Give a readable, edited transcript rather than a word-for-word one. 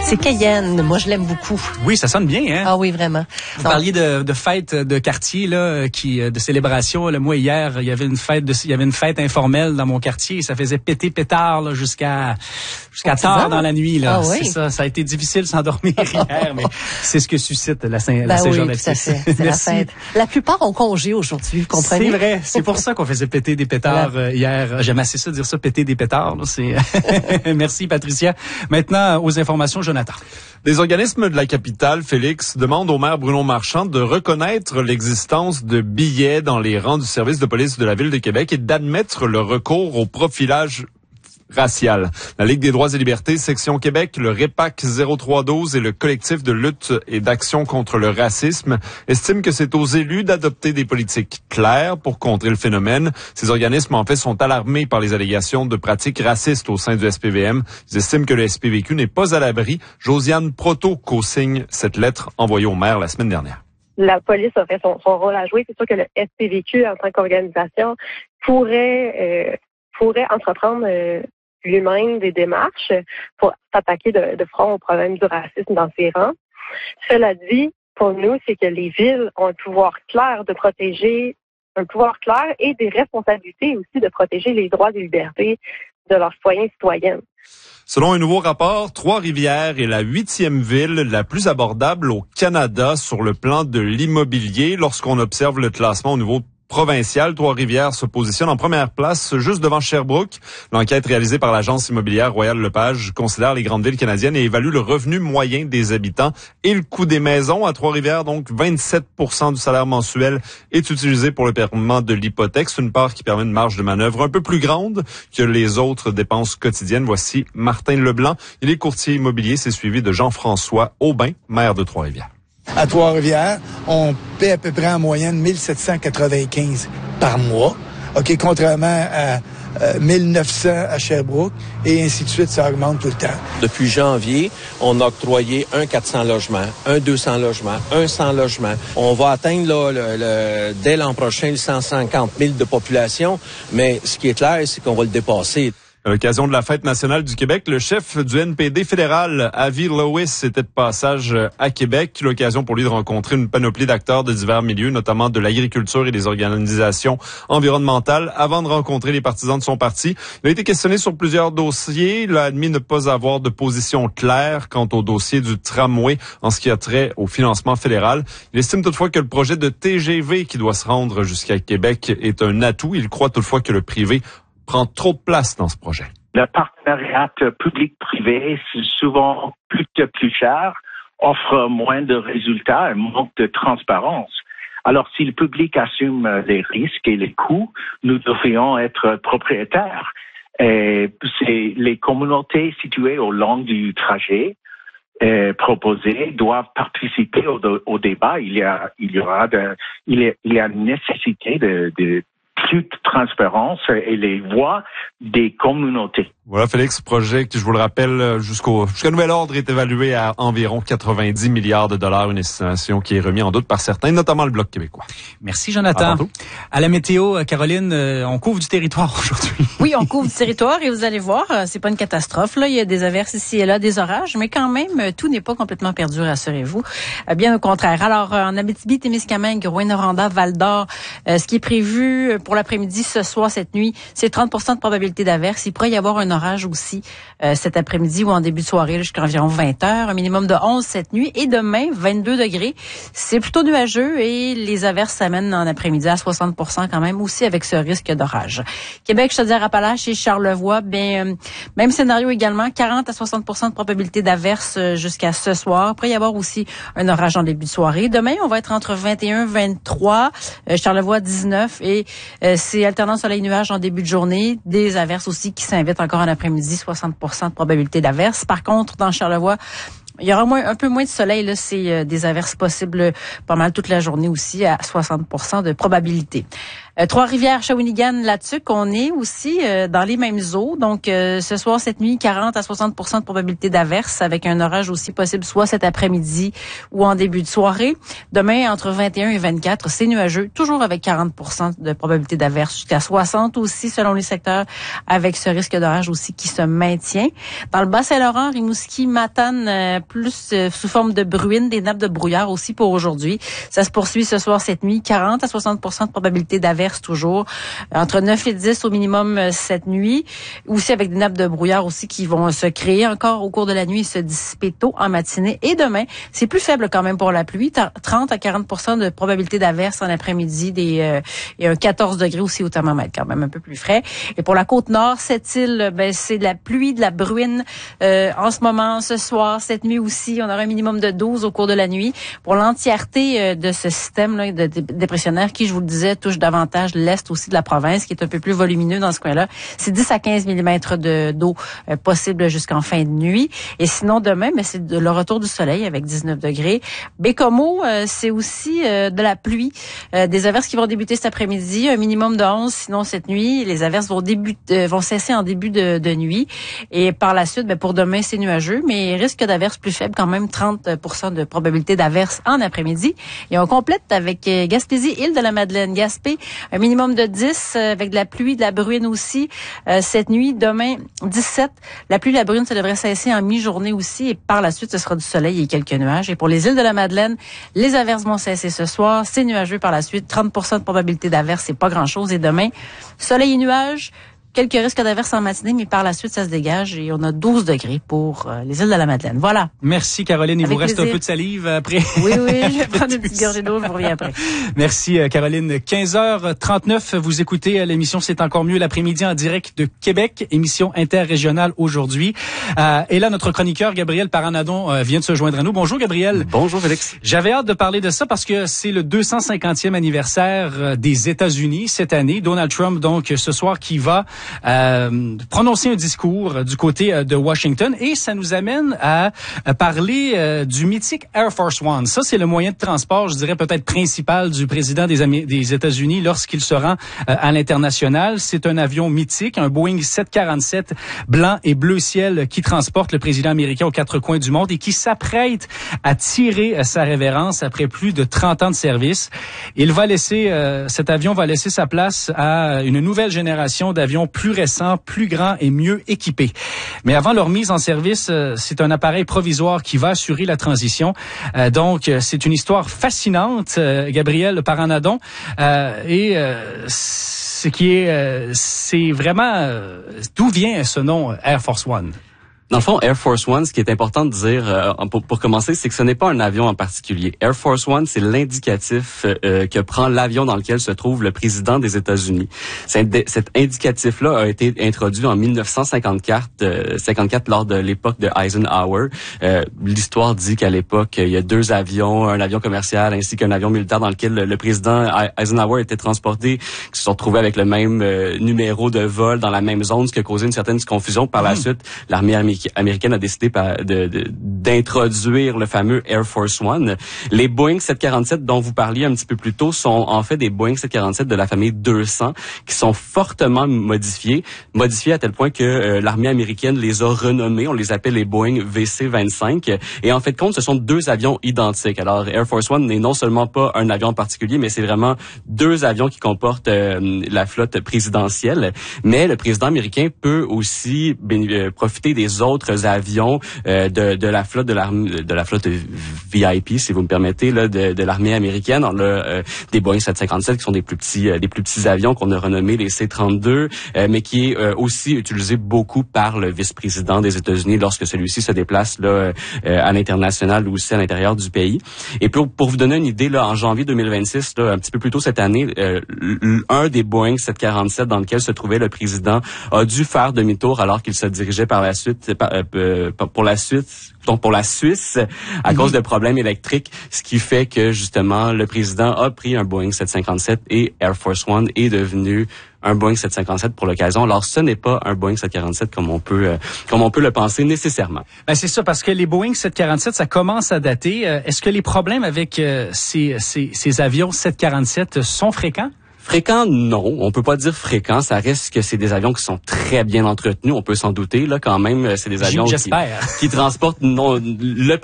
C'est Cayenne. Moi, je l'aime beaucoup. Oui, ça sonne bien, hein? Ah oui, vraiment. Vous parliez de fête de quartier, là, de célébration. Là, moi, hier, il y avait une fête informelle dans mon quartier et ça faisait péter pétard, là, jusqu'à tard dans la nuit, là. Ah oui. C'est ça. Ça a été difficile de s'endormir hier, mais c'est ce que suscite la Saint-Jean-Baptiste. Oui, tout à fait. C'est la fête. La plupart ont congé aujourd'hui, vous comprenez? C'est vrai. C'est pour ça qu'on faisait péter des pétards hier. J'aime assez ça dire ça, péter des pétards, là. Merci, Patricia. Maintenant, aux informations, Jonathan. Des organismes de la capitale, Félix, demandent au maire Bruno Marchand de reconnaître l'existence de billets dans les rangs du service de police de la Ville de Québec et d'admettre le recours au profilage racial. La Ligue des droits et libertés, section Québec, le REPAC 0312 et le collectif de lutte et d'action contre le racisme estiment que c'est aux élus d'adopter des politiques claires pour contrer le phénomène. Ces organismes, en fait, sont alarmés par les allégations de pratiques racistes au sein du SPVM. Ils estiment que le SPVQ n'est pas à l'abri. Josiane Proto co-signe cette lettre envoyée au maire la semaine dernière. La police a fait son rôle à jouer. C'est sûr que le SPVQ, en tant qu'organisation, pourrait entreprendre lui-même des démarches pour s'attaquer de front au problème du racisme dans ses rangs. Cela dit, pour nous, c'est que les villes ont un pouvoir clair et des responsabilités aussi de protéger les droits et libertés de leurs citoyens et citoyennes. Selon un nouveau rapport, Trois-Rivières est la 8e ville la plus abordable au Canada sur le plan de l'immobilier. Lorsqu'on observe le classement au niveau provincial, Trois-Rivières se positionne en première place, juste devant Sherbrooke. L'enquête réalisée par l'agence immobilière Royal-Lepage considère les grandes villes canadiennes et évalue le revenu moyen des habitants et le coût des maisons. À Trois-Rivières, donc, 27% du salaire mensuel est utilisé pour le paiement de l'hypothèque. C'est une part qui permet une marge de manœuvre un peu plus grande que les autres dépenses quotidiennes. Voici Martin Leblanc. Il est courtier immobilier. C'est suivi de Jean-François Aubin, maire de Trois-Rivières. À Trois-Rivières, on paie à peu près en moyenne 1795 par mois. OK, contrairement à 1900 à Sherbrooke, et ainsi de suite, ça augmente tout le temps. Depuis janvier, on a octroyé un 400 logements, un 200 logements, un 100 logements. On va atteindre là, dès l'an prochain le 150 000 de population, mais ce qui est clair, c'est qu'on va le dépasser. À l'occasion de la Fête nationale du Québec, le chef du NPD fédéral, Avi Lewis, était de passage à Québec. L'occasion pour lui de rencontrer une panoplie d'acteurs de divers milieux, notamment de l'agriculture et des organisations environnementales, avant de rencontrer les partisans de son parti. Il a été questionné sur plusieurs dossiers. Il a admis ne pas avoir de position claire quant au dossier du tramway en ce qui a trait au financement fédéral. Il estime toutefois que le projet de TGV qui doit se rendre jusqu'à Québec est un atout. Il croit toutefois que le privé prend trop de place dans ce projet. Le partenariat public-privé, c'est souvent plus cher, offre moins de résultats et manque de transparence. Alors, si le public assume les risques et les coûts, nous devrions être propriétaires. Et c'est les communautés situées au long du trajet proposées doivent participer au débat. Il y a une nécessité de plus de transparence et les voix des communautés. Voilà, Félix, projet qui, je vous le rappelle, jusqu'à nouvel ordre est évalué à environ 90 milliards de dollars, une estimation qui est remise en doute par certains, notamment le Bloc québécois. Merci, Jonathan. À la météo, Caroline, on couvre du territoire aujourd'hui. Oui, on couvre du territoire et vous allez voir, c'est pas une catastrophe. Là, il y a des averses ici et là, des orages, mais quand même, tout n'est pas complètement perdu, rassurez-vous. Bien au contraire. Alors, en Abitibi, Témiscamingue, Rouyn-Noranda, Val-d'Or, ce qui est prévu pour l'après-midi, ce soir, cette nuit, c'est 30% de probabilité d'averse. Il pourrait y avoir un orage aussi cet après-midi ou en début de soirée jusqu'à environ 20 heures. Un minimum de 11 cette nuit. Et demain, 22 degrés. C'est plutôt nuageux et les averses s'amènent en après-midi à 60% quand même, aussi avec ce risque d'orage. Québec, Chaudière-Appalaches et Charlevoix, même scénario également, 40 à 60% de probabilité d'averse jusqu'à ce soir. Il pourrait y avoir aussi un orage en début de soirée. Demain, on va être entre 21, 23, Charlevoix 19 et c'est alternant soleil-nuage en début de journée. Des averses aussi qui s'invitent encore en après-midi, 60% de probabilité d'averse. Par contre, dans Charlevoix, il y aura un peu moins de soleil. Là, c'est des averses possibles pas mal toute la journée aussi à 60% de probabilité. Trois-Rivières, Shawinigan, Latuc, on est aussi dans les mêmes eaux. Donc, ce soir, cette nuit, 40 à 60% de probabilité d'averse avec un orage aussi possible soit cet après-midi ou en début de soirée. Demain, entre 21 et 24, c'est nuageux, toujours avec 40% de probabilité d'averse, jusqu'à 60 aussi selon les secteurs, avec ce risque d'orage aussi qui se maintient. Dans le Bas-Saint-Laurent, Rimouski, Matane, plus sous forme de bruine, des nappes de brouillard aussi pour aujourd'hui. Ça se poursuit ce soir, cette nuit, 40 à 60% de probabilité d'averse toujours, entre 9 et 10 au minimum cette nuit, aussi avec des nappes de brouillard aussi qui vont se créer encore au cours de la nuit et se dissiper tôt en matinée. Et demain, c'est plus faible quand même pour la pluie, 30 à 40% de probabilité d'averse en après-midi, et un 14 degrés aussi au thermomètre, quand même un peu plus frais. Et pour la Côte-Nord, cette île, c'est de la pluie, de la bruine en ce moment, ce soir, cette nuit aussi, on aura un minimum de 12 au cours de la nuit. Pour l'entièreté de ce système-là de dépressionnaire qui, je vous le disais, touche davantage l'est aussi de la province, qui est un peu plus volumineux dans ce coin-là. C'est 10 à 15 mm d'eau possible jusqu'en fin de nuit. Et sinon, demain, mais c'est le retour du soleil avec 19 degrés. Bécomo, c'est aussi de la pluie. Des averses qui vont débuter cet après-midi, un minimum de 11, sinon cette nuit. Les averses vont cesser en début de nuit. Et par la suite, pour demain, c'est nuageux, mais risque d'averses plus faible, quand même 30% de probabilité d'averses en après-midi. Et on complète avec Gaspésie, Île-de-la-Madeleine, Gaspé, un minimum de 10 avec de la pluie, de la bruine aussi. Cette nuit, demain, 17. La pluie, la bruine, ça devrait cesser en mi-journée aussi. Et par la suite, ce sera du soleil et quelques nuages. Et pour les îles de la Madeleine, les averses vont cesser ce soir. C'est nuageux par la suite. 30% de probabilité d'averse, c'est pas grand-chose. Et demain, soleil et nuages. Quelques risques d'averse en matinée, mais par la suite, ça se dégage et on a 12 degrés pour les îles de la Madeleine. Voilà. Merci, Caroline. Il Avec vous reste plaisir. un peu de salive après. Oui, je vais prendre une petite gorgée d'eau, je vous reviens après. Merci, Caroline. 15h39, vous écoutez l'émission C'est encore mieux l'après-midi en direct de Québec, émission interrégionale aujourd'hui. Et là, notre chroniqueur, Gabriel Paranadon, vient de se joindre à nous. Bonjour, Gabriel. Bonjour, Félix. J'avais hâte de parler de ça parce que c'est le 250e anniversaire des États-Unis cette année. Donald Trump, donc, ce soir, qui va prononcer un discours du côté de Washington et ça nous amène à parler du mythique Air Force One. Ça, c'est le moyen de transport, je dirais peut-être principal du président des États-Unis lorsqu'il se rend à l'international. C'est un avion mythique, un Boeing 747 blanc et bleu ciel qui transporte le président américain aux quatre coins du monde et qui s'apprête à tirer sa révérence après plus de 30 ans de service. Cet avion va laisser sa place à une nouvelle génération d'avions plus récents, plus grands et mieux équipés. Mais avant leur mise en service, c'est un appareil provisoire qui va assurer la transition. Donc, c'est une histoire fascinante, Gabriel Paranadon. C'est vraiment d'où vient ce nom Air Force One? Dans le fond, Air Force One, ce qui est important de dire pour commencer, c'est que ce n'est pas un avion en particulier. Air Force One, c'est l'indicatif que prend l'avion dans lequel se trouve le président des États-Unis. Cet indicatif-là a été introduit en 1954 lors de l'époque de Eisenhower. L'histoire dit qu'à l'époque, il y a deux avions, un avion commercial ainsi qu'un avion militaire dans lequel le président Eisenhower était transporté, qui se sont retrouvés avec le même numéro de vol dans la même zone, ce qui a causé une certaine confusion. Par la suite, l'armée américaine a décidé d'introduire le fameux Air Force One. Les Boeing 747 dont vous parliez un petit peu plus tôt sont en fait des Boeing 747 de la famille 200 qui sont fortement modifiés à tel point que l'armée américaine les a renommés. On les appelle les Boeing VC-25. Et en fait de compte, ce sont deux avions identiques. Alors Air Force One n'est non seulement pas un avion en particulier, mais c'est vraiment deux avions qui comportent la flotte présidentielle. Mais le président américain peut aussi profiter des autres avions de la flotte de la flotte VIP, si vous me permettez, là, de l'armée américaine. On a des Boeing 757 qui sont des plus petits avions qu'on a renommés les C-32, mais qui est aussi utilisé beaucoup par le vice-président des États-Unis lorsque celui-ci se déplace là à l'international ou aussi à l'intérieur du pays. Et pour vous donner une idée, là, en janvier 2026, là, un petit peu plus tôt cette année, un des Boeing 747 dans lequel se trouvait le président a dû faire demi-tour alors qu'il se dirigeait par la suite pour la Suisse à cause de problèmes électriques, ce qui fait que justement le président a pris un Boeing 757 et Air Force One est devenu un Boeing 757 pour l'occasion. Alors, ce n'est pas un Boeing 747 comme on peut le penser nécessairement. Ben c'est ça, parce que les Boeing 747, ça commence à dater. Est-ce que les problèmes avec ces avions 747 sont fréquents? Fréquent, non. On peut pas dire fréquent. Ça reste que c'est des avions qui sont très bien entretenus. On peut s'en douter, là, quand même. C'est des avions j'espère. qui transportent le